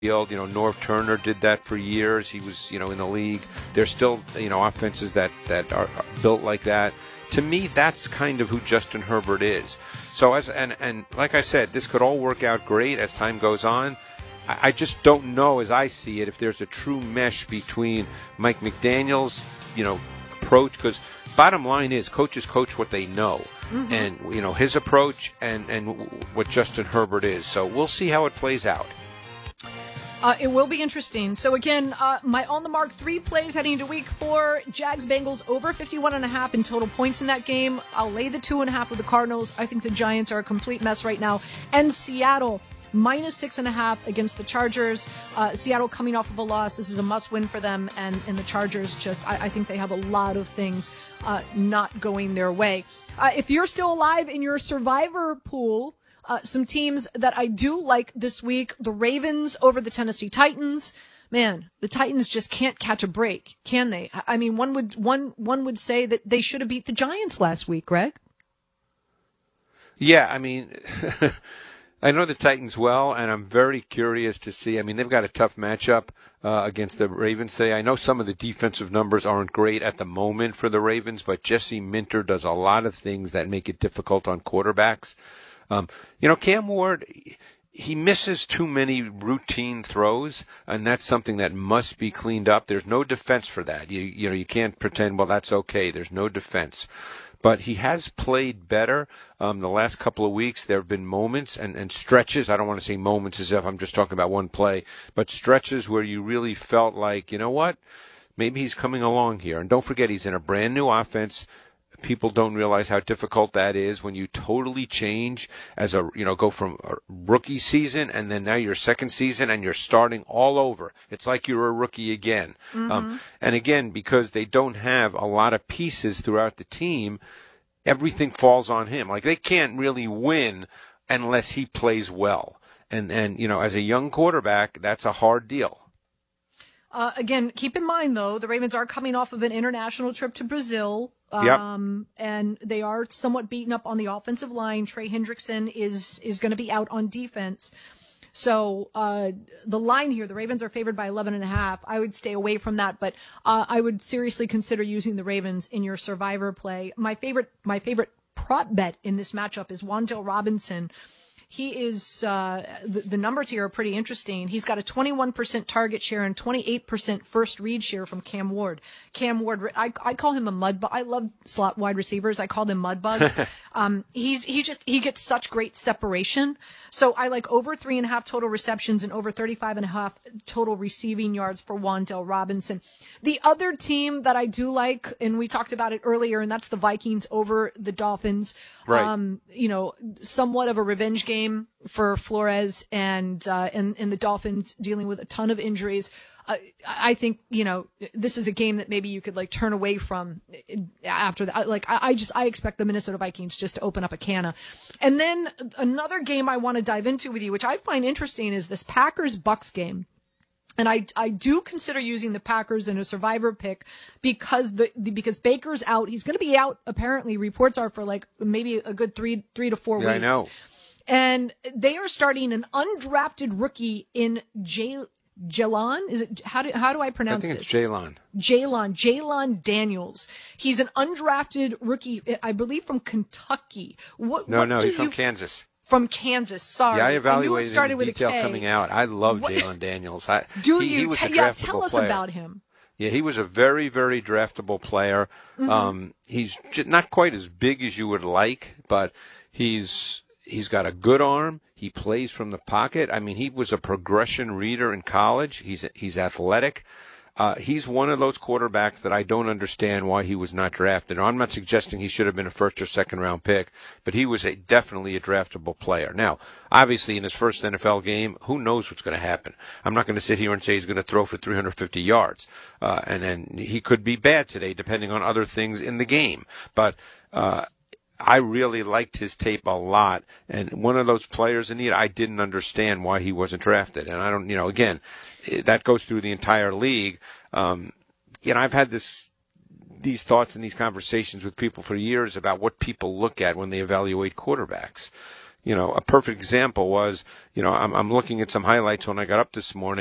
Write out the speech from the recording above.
field. Norv Turner did that for years. He was, in the league. There's still, offenses that are built like that. To me, that's kind of who Justin Herbert is. So and like I said, this could all work out great as time goes on. I just don't know, as I see it, if there's a true mesh between Mike McDaniel's, approach, because bottom line is coaches coach what they know. Mm-hmm. And, his approach and what Justin Herbert is. So we'll see how it plays out. It will be interesting. So again, my on the mark 3 plays heading into week 4, Jags Bengals over 51.5 in total points in that game. I'll lay the 2.5 with the Cardinals. I think the Giants are a complete mess right now. And Seattle minus 6.5 against the Chargers. Seattle coming off of a loss. This is a must win for them. And the Chargers I think they have a lot of things not going their way. If you're still alive in your survivor pool, some teams that I do like this week, the Ravens over the Tennessee Titans. Man, the Titans just can't catch a break, can they? I mean, one would say that they should have beat the Giants last week, Greg. Yeah, I mean, I know the Titans well, and I'm very curious to see. I mean, they've got a tough matchup against the Ravens today. I know some of the defensive numbers aren't great at the moment for the Ravens, but Jesse Minter does a lot of things that make it difficult on quarterbacks. Cam Ward, he misses too many routine throws, and that's something that must be cleaned up. There's no defense for that. You can't pretend, well, that's okay. There's no defense. But he has played better the last couple of weeks. There have been moments and stretches. I don't want to say moments as if I'm just talking about one play, but stretches where you really felt like, you know what, maybe he's coming along here. And don't forget, he's in a brand new offense. People don't realize how difficult that is when you totally change go from a rookie season and then now your second season and you're starting all over. It's like you're a rookie again. Mm-hmm. And again, because they don't have a lot of pieces throughout the team, everything falls on him. Like they can't really win unless he plays well. And as a young quarterback, that's a hard deal. Again, keep in mind, though, the Ravens are coming off of an international trip to Brazil. Yep. And they are somewhat beaten up on the offensive line. Trey Hendrickson is going to be out on defense. So the line here, the Ravens are favored by 11.5. I would stay away from that, but I would seriously consider using the Ravens in your survivor play. My favorite prop bet in this matchup is Wan'Dale Robinson. He is, the numbers here are pretty interesting. He's got a 21% target share and 28% first read share from Cam Ward. Cam Ward, I call him a mud bug. I love slot wide receivers. I call them mud bugs. He gets such great separation. So I like over 3.5 total receptions and over 35.5 total receiving yards for Wan'Dale Robinson. The other team that I do like, and we talked about it earlier, and that's the Vikings over the Dolphins. Right. Somewhat of a revenge game for Flores and the Dolphins dealing with a ton of injuries. I think, this is a game that maybe you could turn away from after that. I expect the Minnesota Vikings just to open up a canna. And then another game I want to dive into with you, which I find interesting, is this Packers-Bucks game. And I do consider using the Packers in a survivor pick because because Baker's out. He's going to be out. Apparently, reports are for maybe a good 3 to 4 weeks. I know. And they are starting an undrafted rookie in Jaylon. Is it how do I pronounce this? I think it's Jaylon. Jaylon Daniels. He's an undrafted rookie, I believe, from Kentucky. He's from Kansas. From Kansas, sorry. Yeah, I evaluated him in detail coming out. I love Jaylon Daniels. He was a draftable tell us player. About him. Yeah, he was a very, very draftable player. Mm-hmm. He's not quite as big as you would like, but he's got a good arm. He plays from the pocket. I mean, he was a progression reader in college. He's athletic. He's one of those quarterbacks that I don't understand why he was not drafted. I'm not suggesting he should have been a first or second round pick, but he was definitely a draftable player. Now, obviously, in his first NFL game, who knows what's going to happen? I'm not going to sit here and say he's going to throw for 350 yards. And then he could be bad today, depending on other things in the game. But, I really liked his tape a lot, and one of those players in need, I didn't understand why he wasn't drafted. And I don't, again, that goes through the entire league. I've had these thoughts and these conversations with people for years about what people look at when they evaluate quarterbacks. a perfect example was, I'm looking at some highlights when I got up this morning.